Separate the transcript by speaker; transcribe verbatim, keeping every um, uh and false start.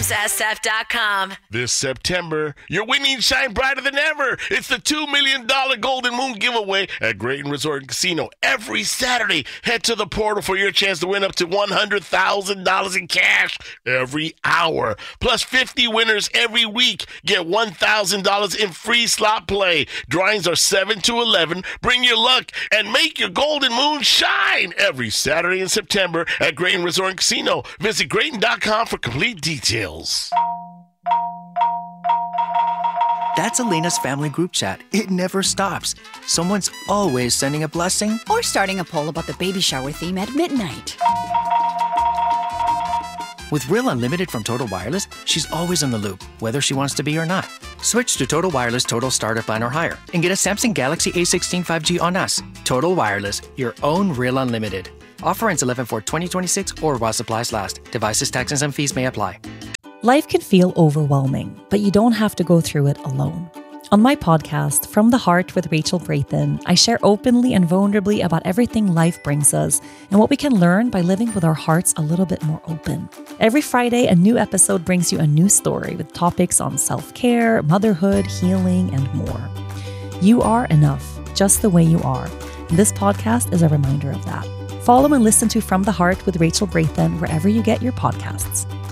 Speaker 1: Homes S F dot com.
Speaker 2: This September, your winning shine brighter than ever. It's the two million dollars Golden Moon giveaway at Grayton Resort and Casino. Every Saturday, head to the portal for your chance to win up to one hundred thousand dollars in cash every hour. Plus fifty winners every week get one thousand dollars in free slot play. Drawings are seven to eleven. Bring your luck and make your Golden Moon shine every Saturday in September at Grayton Resort and Casino. Visit Grayton dot com for complete details.
Speaker 3: That's Elena's family group chat. It never stops. Someone's always sending a blessing
Speaker 4: or starting a poll about the baby shower theme at midnight.
Speaker 3: With Real Unlimited from Total Wireless, she's always in the loop, whether she wants to be or not. Switch to Total Wireless Total Starter Plan or higher and get a Samsung Galaxy A sixteen five G on us. Total Wireless, your own Real Unlimited. Offer ends eleven four twenty twenty-six or while supplies last. Devices, taxes, and fees may apply.
Speaker 5: Life can feel overwhelming, but you don't have to go through it alone. On my podcast, From the Heart with Rachel Brayton, I share openly and vulnerably about everything life brings us and what we can learn by living with our hearts a little bit more open. Every Friday, a new episode brings you a new story with topics on self-care, motherhood, healing, and more. You are enough, just the way you are. And this podcast is a reminder of that. Follow and listen to From the Heart with Rachel Brayton wherever you get your podcasts.